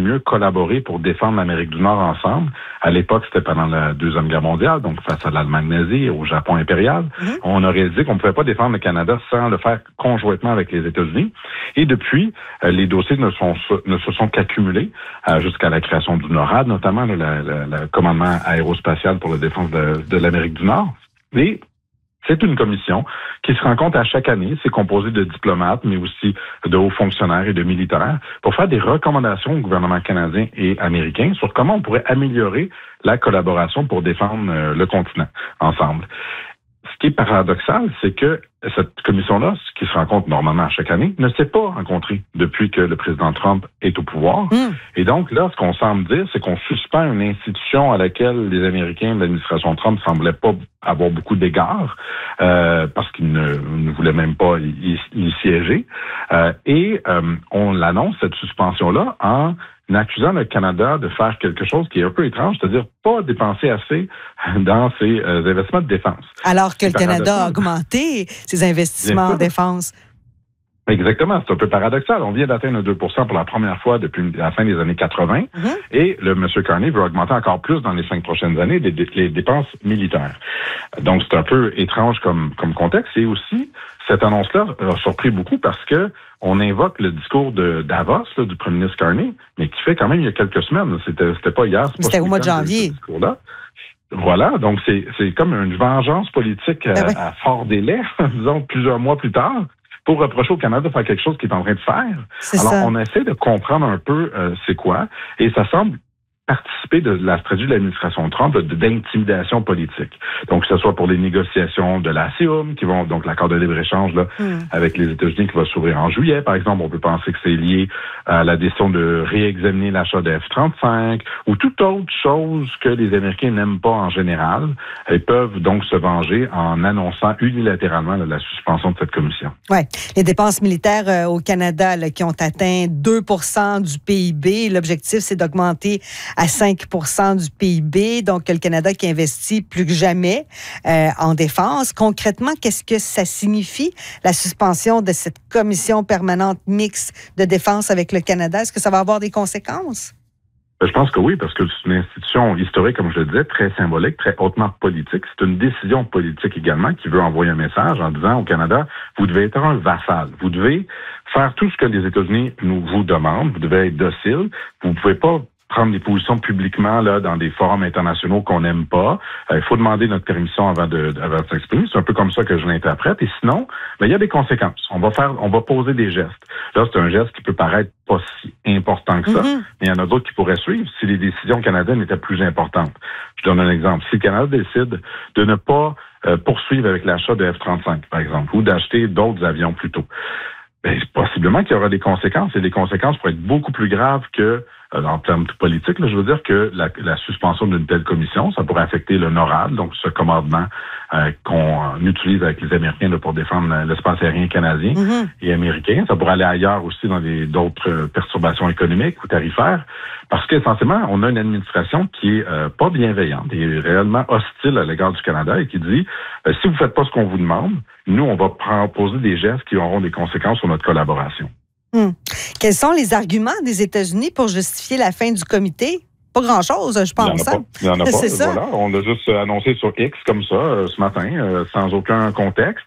mieux collaborer pour défendre l'Amérique du Nord ensemble. À l'époque, c'était pendant la Deuxième Guerre mondiale, donc face à l'Allemagne nazie et au Japon impérial. On a réalisé qu'on ne pouvait pas défendre le Canada sans le faire conjointement avec les États-Unis. Et depuis, les dossiers ne se sont qu'accumulés jusqu'à la création du NORAD, notamment le commandement aérospatial pour la défense de l'Amérique du Nord. Et c'est une commission qui se rencontre à chaque année. C'est composé de diplomates, mais aussi de hauts fonctionnaires et de militaires pour faire des recommandations au gouvernement canadien et américain sur comment on pourrait améliorer la collaboration pour défendre le continent ensemble. Ce qui est paradoxal, c'est que cette commission-là, qui se rencontre normalement à chaque année, ne s'est pas rencontrée depuis que le président Trump est au pouvoir. Et donc, là, ce qu'on semble dire, c'est qu'on suspend une institution à laquelle les Américains de l'administration Trump ne semblaient pas avoir beaucoup d'égards, parce qu'ils ne voulaient même pas y siéger. On l'annonce, cette suspension-là, en accusant le Canada de faire quelque chose qui est un peu étrange, c'est-à-dire pas dépenser assez dans ses investissements de défense. Alors que le Canada a augmenté ses investissements en défense. Exactement, c'est un peu paradoxal. On vient d'atteindre 2 pour la première fois depuis la fin des années 80 et le M. Carney veut augmenter encore plus dans les 5 prochaines années les dépenses militaires. Donc, c'est un peu étrange comme contexte. Et aussi, cette annonce-là a surpris beaucoup parce que on invoque le discours de Davos, là, du premier ministre Carney, mais qui fait quand même il y a quelques semaines. C'était pas hier. C'était au mois de janvier. Ce discours-là. Voilà, donc c'est comme une vengeance politique à fort délai, disons plusieurs mois plus tard, pour reprocher au Canada de faire quelque chose qu'il est en train de faire. Alors, on essaie de comprendre un peu c'est quoi, et ça semble participer de la stratégie de l'administration Trump d'intimidation politique. Donc, que ce soit pour les négociations de l'ASEAN, qui vont, donc l'accord de libre-échange là, avec les États-Unis qui va s'ouvrir en juillet, par exemple, on peut penser que c'est lié à la décision de réexaminer l'achat de F-35 ou toute autre chose que les Américains n'aiment pas en général. Ils peuvent donc se venger en annonçant unilatéralement la suspension de cette commission. Oui, les dépenses militaires au Canada là, qui ont atteint 2 du PIB. L'objectif, c'est d'augmenter à 5 du PIB. Donc, le Canada qui investit plus que jamais en défense. Concrètement, qu'est-ce que ça signifie, la suspension de cette commission permanente mixte de défense avec le Canada? Est-ce que ça va avoir des conséquences? Je pense que oui, parce que c'est une institution historique, comme je le disais, très symbolique, très hautement politique. C'est une décision politique également qui veut envoyer un message en disant au Canada, vous devez être un vassal. Vous devez faire tout ce que les États-Unis vous demandent. Vous devez être docile. Vous ne pouvez pas prendre des positions publiquement là dans des forums internationaux qu'on n'aime pas. Il faut demander notre permission avant de s'exprimer. C'est un peu comme ça que je l'interprète. Et sinon, il y a des conséquences. On va poser des gestes. Là, c'est un geste qui peut paraître pas si important que ça, mais il y en a d'autres qui pourraient suivre si les décisions canadiennes étaient plus importantes. Je donne un exemple. Si le Canada décide de ne pas poursuivre avec l'achat de F-35, par exemple, ou d'acheter d'autres avions plutôt, possiblement qu'il y aura des conséquences, et les conséquences pourraient être beaucoup plus graves que en termes politiques, là, je veux dire que la suspension d'une telle commission, ça pourrait affecter le NORAD, donc ce commandement qu'on utilise avec les Américains là, pour défendre l'espace aérien canadien et américain. Ça pourrait aller ailleurs aussi dans d'autres perturbations économiques ou tarifaires, parce qu'essentiellement, on a une administration qui est pas bienveillante et réellement hostile à l'égard du Canada et qui dit si vous faites pas ce qu'on vous demande, nous, on va poser des gestes qui auront des conséquences sur notre collaboration. Quels sont les arguments des États-Unis pour justifier la fin du comité? Pas grand-chose, je pense. Il n'y en a pas. C'est voilà. On l'a juste annoncé sur X comme ça ce matin, sans aucun contexte,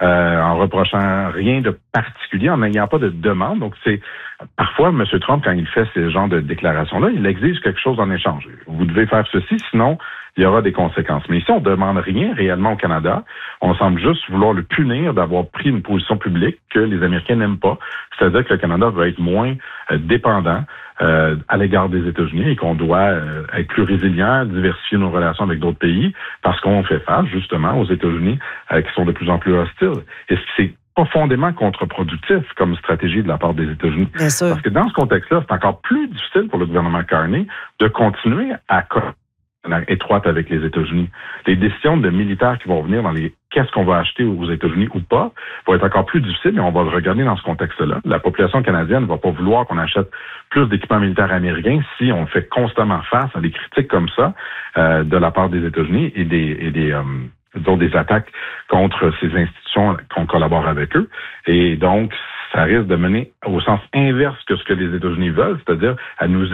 en reprochant rien de particulier, en n'ayant pas de demande. Donc, c'est parfois, M. Trump, quand il fait ce genre de déclaration-là, il exige quelque chose en échange. Vous devez faire ceci, sinon il y aura des conséquences. Mais ici, on ne demande rien réellement au Canada. On semble juste vouloir le punir d'avoir pris une position publique que les Américains n'aiment pas. C'est-à-dire que le Canada va être moins dépendant à l'égard des États-Unis et qu'on doit être plus résilient, diversifier nos relations avec d'autres pays parce qu'on fait face justement aux États-Unis qui sont de plus en plus hostiles. Et c'est profondément contre-productif comme stratégie de la part des États-Unis. Parce que dans ce contexte-là, c'est encore plus difficile pour le gouvernement Carney de continuer à étroite avec les États-Unis. Les décisions de militaires qui vont venir dans qu'est-ce qu'on va acheter aux États-Unis ou pas vont être encore plus difficiles, mais on va le regarder dans ce contexte-là. La population canadienne ne va pas vouloir qu'on achète plus d'équipements militaires américains si on fait constamment face à des critiques comme ça de la part des États-Unis et des attaques contre ces institutions qu'on collabore avec eux. Et donc, ça risque de mener au sens inverse que ce que les États-Unis veulent, c'est-à-dire à nous